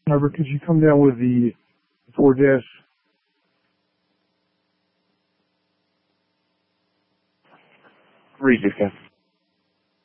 Robert, could you come down with the 4-dash? Read it, Captain.